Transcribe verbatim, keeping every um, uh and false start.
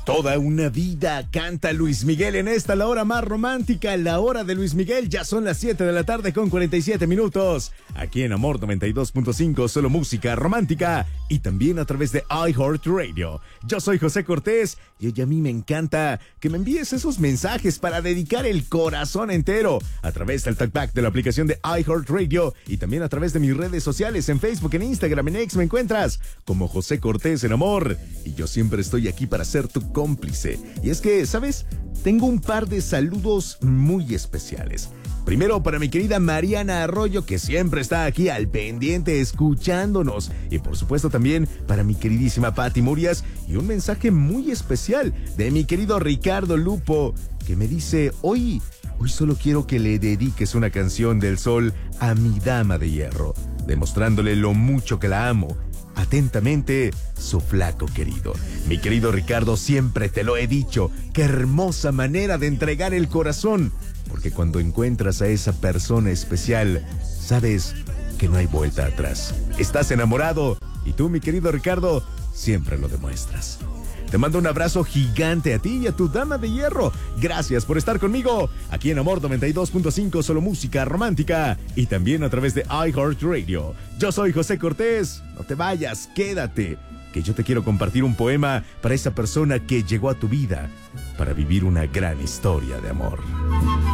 Toda una vida canta Luis Miguel en esta, la hora más romántica, la hora de Luis Miguel. Ya son las siete de la tarde con cuarenta y siete minutos. Aquí en Amor noventa y dos punto cinco, solo música romántica y también a través de iHeartRadio. Yo soy José Cortés y hoy a mí me encanta que me envíes esos mensajes para dedicar el corazón entero a través del talkback de la aplicación de iHeartRadio y también a través de mis redes sociales en Facebook, en Instagram, en X me encuentras como José Cortés en Amor. Y yo siempre estoy aquí para ser tu cómplice. Y es que, ¿sabes? Tengo un par de saludos muy especiales. Primero para mi querida Mariana Arroyo, que siempre está aquí al pendiente escuchándonos. Y por supuesto también para mi queridísima Pati Murias. Y un mensaje muy especial de mi querido Ricardo Lupo, que me dice, hoy, hoy solo quiero que le dediques una canción del Sol a mi dama de hierro, demostrándole lo mucho que la amo. Atentamente, su flaco querido. Mi querido Ricardo, siempre te lo he dicho, qué hermosa manera de entregar el corazón, porque cuando encuentras a esa persona especial, sabes que no hay vuelta atrás. Estás enamorado y tú, mi querido Ricardo, siempre lo demuestras. Te mando un abrazo gigante a ti y a tu dama de hierro. Gracias por estar conmigo aquí en Amor noventa y dos punto cinco, solo música romántica y también a través de iHeartRadio. Yo soy José Cortés. No te vayas, quédate, que yo te quiero compartir un poema para esa persona que llegó a tu vida para vivir una gran historia de amor.